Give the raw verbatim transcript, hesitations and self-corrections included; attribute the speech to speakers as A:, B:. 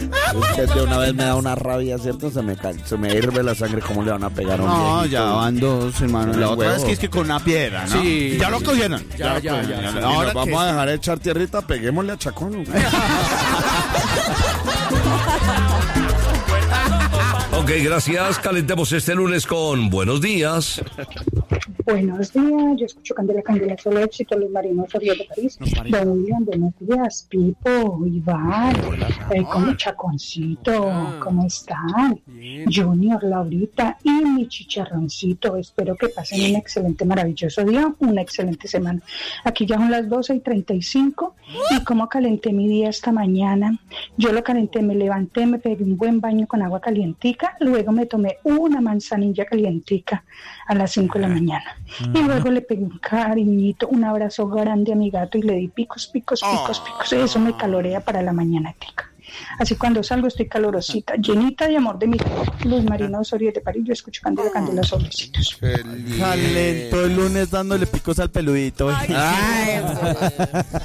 A: Es que de una vez me da una rabia, ¿cierto? Se me, cae, se me hierve la sangre, ¿cómo le van a pegar a un
B: No,
A: viejito?
B: ya van dos, hermano. La otra
A: huevo.
B: vez que es que con una piedra, ¿no?
C: Sí.
B: Ya lo cogieron.
C: Ya, ya, ya.
A: Y nos
B: Ahora
A: vamos
B: que
A: a dejar echar tierrita, peguémosle a Chacón.
D: Ok, gracias. Calentemos este lunes con Buenos Días.
E: Buenos días, yo escucho Candela, Candela, solo éxito, los marinos Oriol de París. Don William, buenos días, Pipo, Iván, eh, como Chaconcito, ¿cómo están? Junior, Laurita y mi chicharroncito. Espero que pasen un excelente, maravilloso día, una excelente semana. Aquí ya son las doce y treinta y cinco y como calenté mi día esta mañana, yo lo calenté, me levanté, me pegué un buen baño con agua calientica, luego me tomé una manzanilla calientica a las cinco de la mañana. Y luego le pegué un cariñito, un abrazo grande a mi gato y le di picos, picos, picos, picos. Eso me calorea para la mañana, tica. Así cuando salgo estoy calorosita, llenita de amor de mi Luz Marina Osorio de París. Yo escucho Candela, Candela, sobrecitos.
B: Calentó el lunes dándole picos al peludito.
C: Ay,